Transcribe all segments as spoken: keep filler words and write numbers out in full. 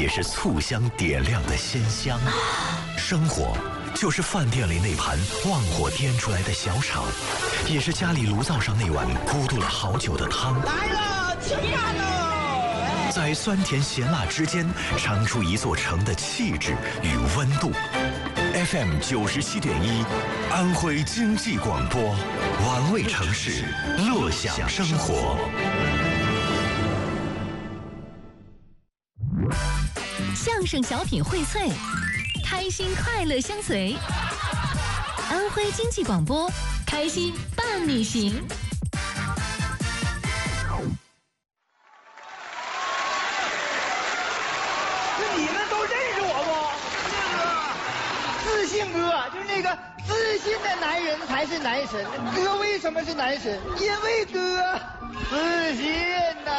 也是醋香点亮的鲜香。生活就是饭店里那盘旺火颠出来的小炒，也是家里炉灶上那碗咕嘟了好久的汤。 来了，吃饭喽！ 在酸甜咸辣之间，尝出一座城的气质与温度。F M 九十七点一，安徽经济广播，玩味城市，乐享生活。 相声小品荟萃，开心快乐相随。安徽经济广播，开心伴你行。 你们都认识我不？自信哥，就是那个自信的男人才是男神。哥为什么是男神？因为哥自信呐、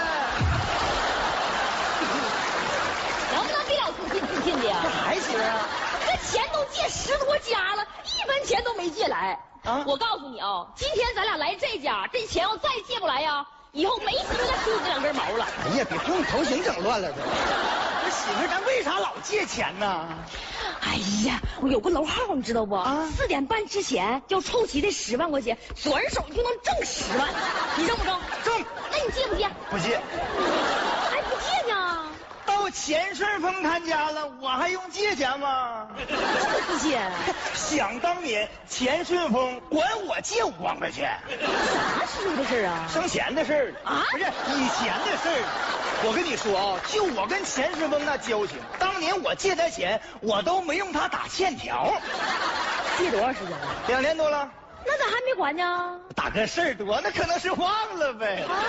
能不能别老自信自信的呀？ 这还行啊？ 这钱都借十多家了，一分钱都没借来。 啊！ 我告诉你啊，今天咱俩来这家，这钱要再借不来呀，以后没机会再梳这两根毛了。 哎呀，别把我头型整乱了都。这媳妇，咱为啥老借钱呢？ 哎呀，我有个楼号，你知道不？ 啊！ 四点半之前要凑齐这十万块钱，转手就能挣十万。你挣不挣？ 挣。 那你借不借？ 不借。 还不借呢？ 到钱顺丰他家了，我还用借钱吗？ 这么自信？ 想当年，钱顺丰管我借五万块钱。 啥时候的事啊？ 生钱的事儿啊？ 不是以前的事儿。我跟你说啊，就我跟钱顺丰那交情，当年我借他钱，我都没用他打欠条。 借多长时间了？ 两年多了。 那咋还没还呢？ 大哥事儿多，那可能是忘了呗。啊。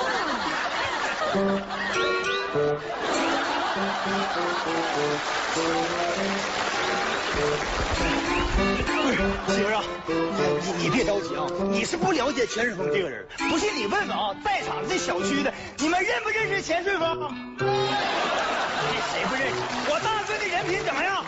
媳妇儿啊，你你你别着急啊，你是不了解钱顺丰这个人，不信你问问啊，在场这小区的，你们认不认识钱顺丰？谁不认识？我大哥的人品怎么样？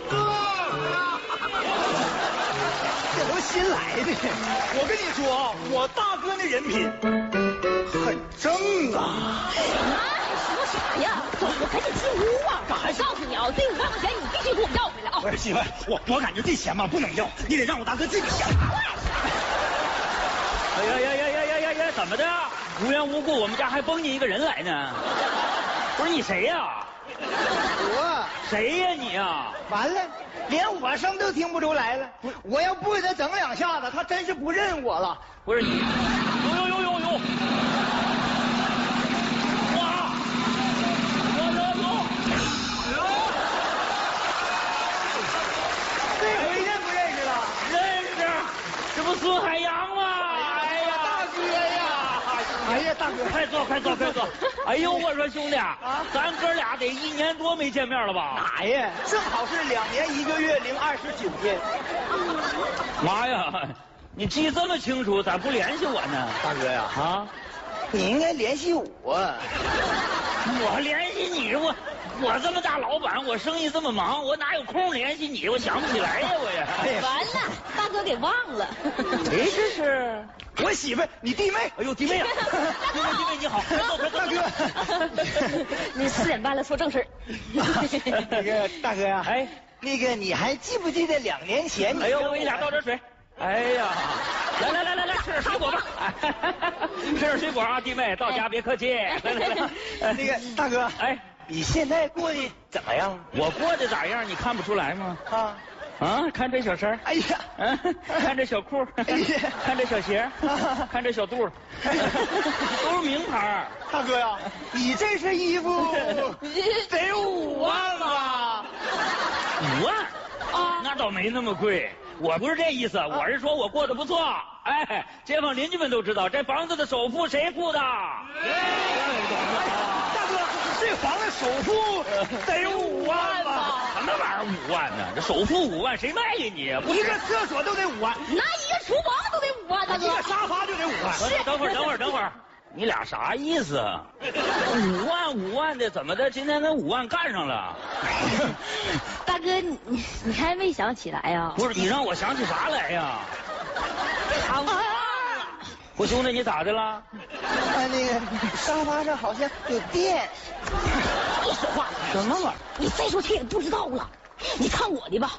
这都新来的，我跟你说啊，我大哥的人品很正啊。 说啥呀？走，我赶紧进屋啊！ 干啥？ 告诉你啊，这五万块钱你必须给我要回来啊！ 不是媳妇，我我感觉这钱吧不能要，你得让我大哥自己想。 哎呀呀呀呀呀呀呀！怎么的？无缘无故我们家还蹦进一个人来呢？不是你谁呀？ 我谁呀你呀？ 完了，连我声都听不出来了。我要不给他整两下子，他真是不认我了。 不是你，有有有有有。孙海洋嘛， 哎呀，大哥呀，哎呀，大哥， 快坐，快坐，快坐。哎呦，我说兄弟啊，咱哥俩得一年多没见面了吧？ 哪呀？正好是两年一个月零二十九天。 妈呀，你记这么清楚，咋不联系我呢？ 大哥呀， 啊， 你应该联系我。 我联系你，我我这么大老板，我生意这么忙，我哪有空联系你？我想不起来呀，我呀。 完了，大哥给忘了。 谁这是？ 我媳妇，你弟妹。 哎呦，弟妹啊！弟妹，弟妹你好，快坐，快坐， 大哥。 你四点半了，说正事儿。 那个大哥呀， 哎， 那个你还记不记得两年前你？ 哎呦，我给你俩倒点水。哎呀，来来来来来，吃点水果吧。吃点水果啊，弟妹，到家别客气。来来来， 那个大哥， 哎， 你现在过得怎么样？ 我过得咋样？你看不出来吗？ 啊。 啊！看这小身哎呀， 嗯，看这小裤， 哎呀， 看这小鞋，看这小肚，都是名牌。 大哥呀，你这身衣服得有五万吧？ 五万？啊，那倒没那么贵。我不是这意思，我是说我过得不错。哎，街坊邻居们都知道，这房子的首付谁付的？ 大哥，这房子首付得有五万吧？ 什么玩意儿五万呢？这首付五万谁卖给你？不一个厕所都得五万， 拿一个厨房都得五万，大哥。 一个沙发就得五万。 是，等会儿，等会儿，等会儿，你俩啥意思？五万五万的，怎么的？今天那五万干上了？ 大哥，你你还没想起来呀？ 不是，你让我想起啥来呀？ 啊！ 我兄弟，你咋的了？ 啊，那个沙发上好像有电。 你别说话了。 什么玩意儿？ 你再说他也不知道了。你看我的吧。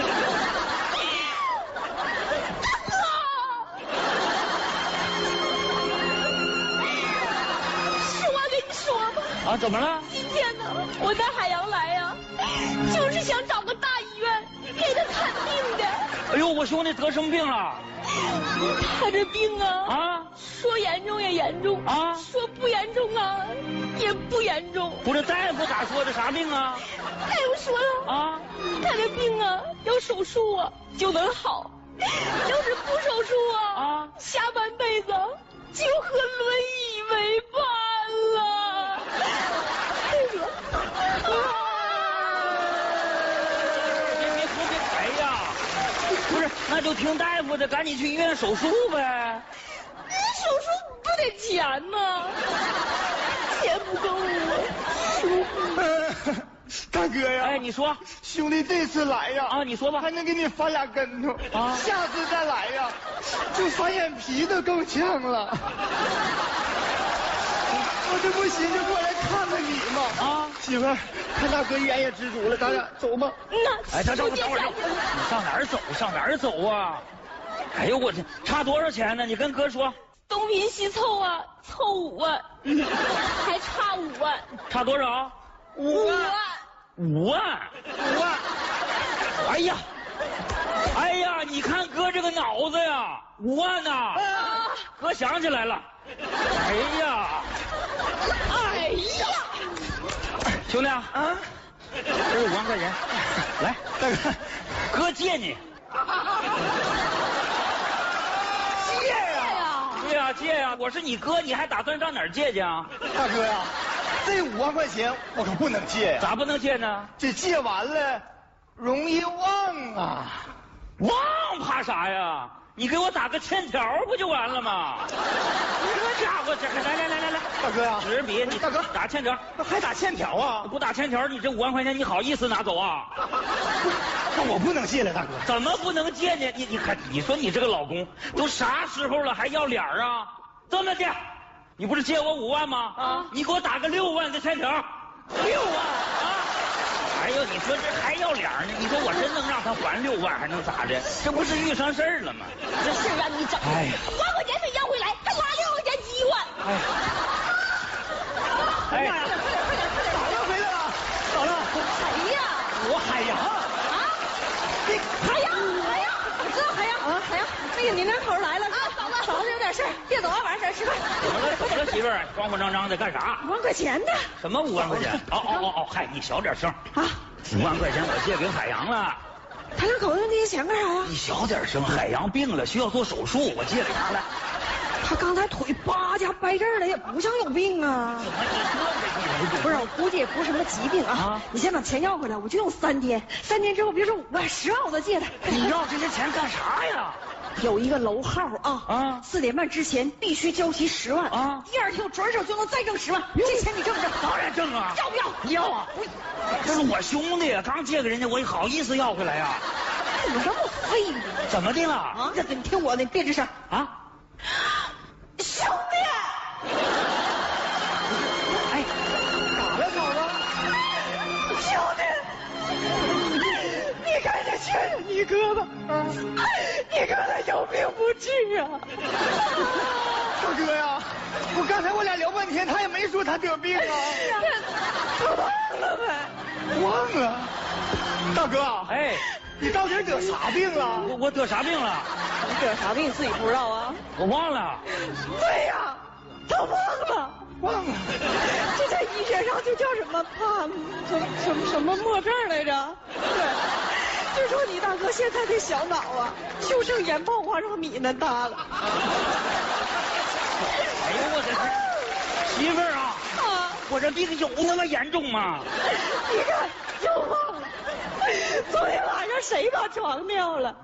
实话跟你说吧。 啊，怎么了？ 今天呢，我带海洋来呀、啊，就是想找个大医院给他看病的。 哎呦，我兄弟得什么病了？ 他这病啊，啊，说严重也严重啊，说不严重啊，也不严重。 不是大夫咋说的？啥病啊？ 大夫说了啊，他这病啊，要手术啊就能好，要是不手术啊，啊，下半辈子就和轮椅为伴了。这个， 别别哭别抬呀！不是，那就听大夫的，赶紧去医院手术呗。 手术不得钱吗？钱不够啊。 大哥呀， 哎，你说， 兄弟这次来呀， 啊，你说吧， 还能给你翻俩跟头啊， 下次再来呀，就翻眼皮都够呛了。我这不寻思过来看看你吗？啊，媳妇儿，看大哥眼也知足了，咱俩走吧。 那， 哎，等等等会儿，你上哪儿走？上哪儿走啊？哎呦我这差多少钱呢？你跟哥说。 东拼西凑啊，凑五万，还差五万。 差多少？ 五万。 五万。五万。哎呀，哎呀，你看哥这个脑子呀，五万呐！啊、哥想起来了。哎呀， 哎呀， 兄弟啊，啊，这是五万块钱，来，大哥，哥借你。 借呀！ 对呀，借呀！我是你哥，你还打算上哪儿借去啊？ 大哥呀，这五万块钱我可不能借呀！ 咋不能借呢？ 这借完了容易忘啊！ 忘怕啥呀？你给我打个欠条不就完了吗？这家伙，这来来来来来， 大哥呀， 纸笔，你大哥打欠条， 还打欠条啊？ 不打欠条，你这五万块钱你好意思拿走啊？ 那我不能借了，大哥。 怎么不能借呢？你你看，你说你这个老公都啥时候了还要脸啊？这么的，你不是借我五万吗？啊，你给我打个六万的欠条。六万啊！哎呦，你说这还要脸呢？你说我真能让他还六万，还能咋的？这不是遇上事儿了吗？ 这事儿让你整， 哎呀， 五万块钱没要回来，还花六万块钱积万。 哎，哎， 嫂子回来了，嫂子。 谁呀？ 我海洋啊！你海洋，海洋，我知道海洋啊，海洋，那个你那头来了啊，嫂子，嫂子有点事儿，别走啊，晚上吃饭。 怎么了？怎么了，媳妇儿？慌慌张张的干啥？ 五万块钱的。 什么五万块钱？哦哦哦哦，嗨，你小点声啊！五万块钱我借给海洋了。 他两口子那些钱干啥呀？ 你小点声，海洋病了，需要做手术，我借给他了。 他刚才腿叭家掰这儿了，也不像有病啊。 怎么你这么不是，我估计也不是什么疾病啊。啊你先把钱要回来，我就用三天，三天之后别说五万、十万我都借他。 你要这些钱干啥呀？ 有一个楼号啊啊，四点半之前必须交齐十万啊，第二天我转手就能再挣十万。这钱你挣不挣？ 当然挣啊！ 要不要？ 要啊！这是我兄弟，刚借给人家，我也好意思要回来呀？ 怎么这么废呢？ 怎么的了？ 啊，这你听我的，别吱声啊！兄弟， 哎，咋了，嫂子？ 兄弟，你赶紧劝劝你哥吧，啊，你哥他有病不治啊！ 大哥呀，我刚才我俩聊半天，他也没说他得病啊。 他忘了呗？ 忘了。大哥， 哎， 你到底得啥病了？ 我我得啥病了？ 你得啥病自己不知道啊？ 我忘了。 对呀，他忘了， 忘了。 这在医学上就叫什么帕什么什么什么末症来着？对，就说你大哥现在的小脑啊，就剩盐爆花生米那大了。 哎呦我的媳妇儿啊！啊，我这病有那么严重吗？ 你看，又忘了。昨天晚上谁把床尿了？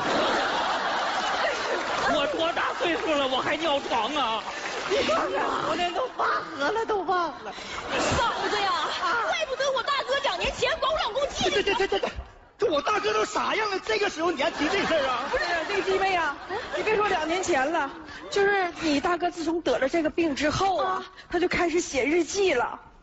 我多大岁数了，我还尿床啊？ 你看看，昨天都发河了，都忘了。嫂子呀，怪不得我大哥两年前管我老公借。 对对对对对，这我大哥都啥样了？这个时候你还提这事儿啊？ 不是，这个弟妹啊，你别说两年前了，就是你大哥自从得了这个病之后啊，他就开始写日记了。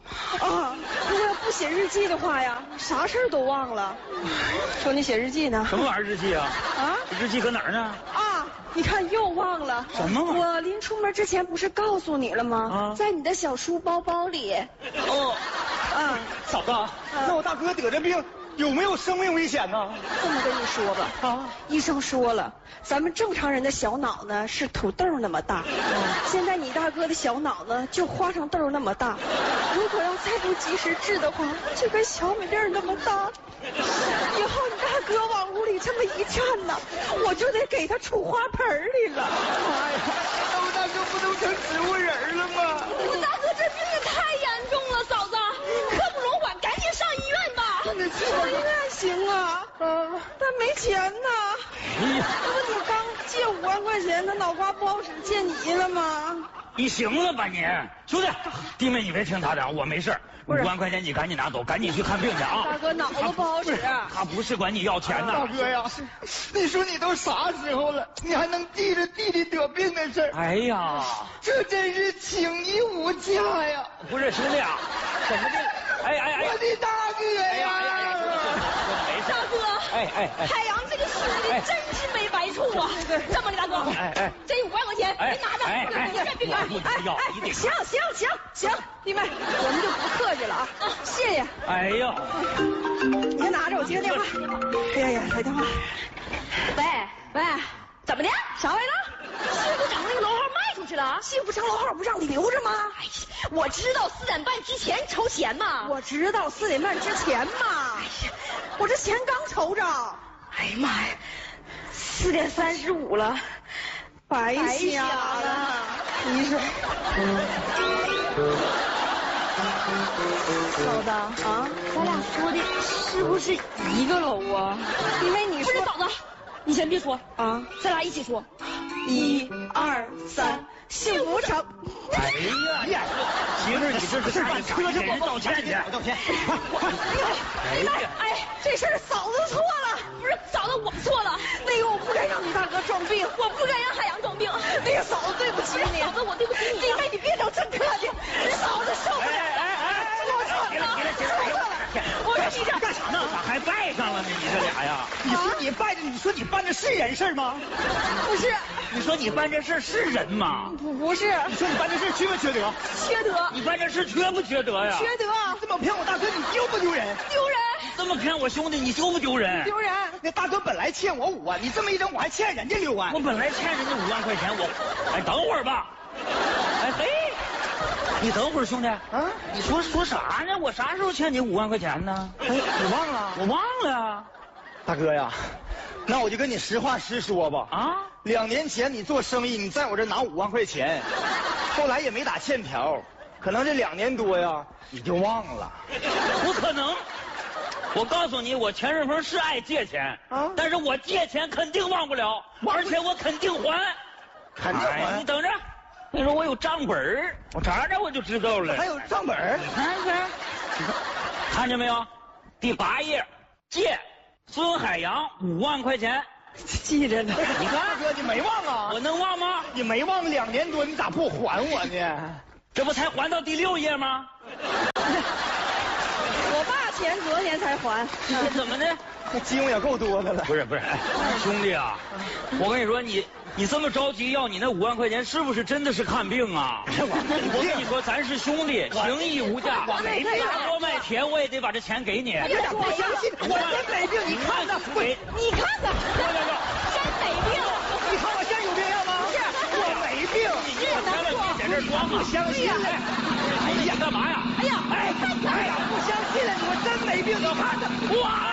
啊，如果要不写日记的话呀，啥事儿都忘了。说你写日记呢？ 什么玩意儿日记啊？ 啊？ 日记搁哪儿呢？ 啊，你看又忘了。 什么玩意儿？ 我临出门之前不是告诉你了吗？啊，在你的小书包包里。 哦， 啊， 嫂子，那我大哥得这病有没有生命危险呢？ 这么跟你说吧，啊，医生说了，咱们正常人的小脑呢是土豆那么大，现在你大哥的小脑呢就花生豆那么大，如果要再不及时治的话，就跟小米粒那么大。以后你大哥往屋里这么一站呢，我就得给他杵花盆里了。 妈呀，那我大哥不都成植物人了吗？ 我大哥这病也太严重了，嫂子，刻不容缓，赶紧上医院吧。那上医院行啊，啊，但没钱呢。 哎呀， 这不你刚借五万块钱，他脑瓜不好使，借你了吗？ 你行了吧你，兄弟，弟妹你别听他的，我没事儿。五万块钱你赶紧拿走，赶紧去看病去啊！ 大哥脑子不好使， 他不是管你要钱的。 大哥呀，你说你都啥时候了，你还能记着弟弟得病的事儿？ 哎呀， 这真是情义无价呀！ 不是兄弟啊，怎么的？哎哎哎！ 我的大哥呀！ 大哥， 哎哎哎！ 海洋这个兄弟真是没白处啊！这么的，大哥， 哎哎， 这五万块钱您拿着， 哎哎， 别别别！哎哎，行行行行，弟妹，我们就不客气了啊！啊，谢谢。 哎呀， 你先拿着，我接个电话。哎呀呀，来电话。喂喂，怎么的？啥来着？幸福城那个楼号卖出去了？幸福城楼号不让你留着吗？哎呀，我知道四点半之前筹钱嘛。我知道四点半之前嘛。哎呀，我这钱刚筹着。哎呀妈呀，四点三十五了，白瞎了。你说，嫂子啊，咱俩说的是不是一个楼啊？因为你说不是嫂子，你先别说啊，咱俩一起说，一二三，幸福城。 哎呀呀，媳妇儿，你这是把车上给人道歉去， 道歉！ 哎呀，哎，这事儿嫂子错了，不是嫂子我错了。那个我不该让你大哥装病，我不该让海洋装病。那个嫂子对不起你，嫂子我对不起你。弟妹你别整这客气，嫂子受不了。哎哎哎，我错了，我错了。我说你这干啥呢？ 咋还拜上了呢？你这俩呀？ 你说你拜的，你说你办的是人事吗？ 不是。 你说你办这事是人吗？ 不不是。 你说你办这事缺没缺德？ 缺德。 你办这事缺不缺德呀？ 缺德。 这么骗我大哥，你丢不丢人？ 丢人。 这么骗我兄弟，你丢不丢人？ 丢人。 那大哥本来欠我五万，你这么一整，我还欠人家六万。 我本来欠人家五万块钱，我，哎，等会儿吧。哎嘿，你等会儿，兄弟啊，你说说啥呢？我啥时候欠你五万块钱呢？ 哎，你忘了？ 我忘了。 大哥呀，那我就跟你实话实说吧。 啊， 两年前你做生意，你在我这拿五万块钱，后来也没打欠条，可能这两年多呀，你就忘了。 不可能。我告诉你，我钱顺风是爱借钱啊，但是我借钱肯定忘不了，而且我肯定还。 肯定还、 哎？你等着，你说我有账本儿，我查查我就知道了。 还有账本儿？ 你看看，看见没有？第八页，借孙海洋五万块钱， 记着呢。 你看，大哥，你没忘啊？ 我能忘吗？ 你没忘两年多，你咋不还我呢？ 这不才还到第六页吗？ 我爸钱昨天才还， 怎么的？ 这金用也够多的了。 不是不是，兄弟啊，我跟你说，你你这么着急要你那五万块钱，是不是真的是看病啊？我跟你说，咱是兄弟，情义无价。 我没病， 大锅卖铁，我也得把这钱给你。 你咋不相信？我真没病，你看看， 没， 你看看，真没病。 你看我像有病样吗？ 不是， 我没病。 你别在这装， 不相信。 哎呀，干嘛呀？ 哎呀， 哎哎呀，不相信了，我真没病，你看看， 哇！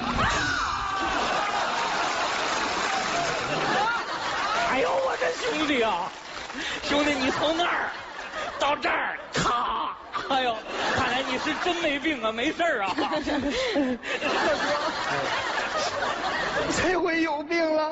哎呦，我这兄弟啊，兄弟，你从那儿到这儿，咔！哎呦，看来你是真没病啊，没事儿啊。 大哥，这回有病了，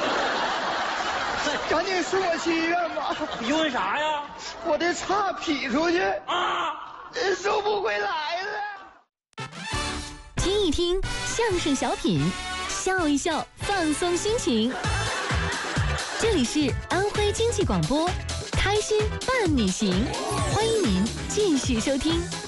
赶紧送我去医院吧。 你问啥呀？ 我这叉劈出去啊， 收不回来了。 听一听相声小品，笑一笑，放松心情。这里是安徽经济广播，开心伴你行，欢迎您继续收听。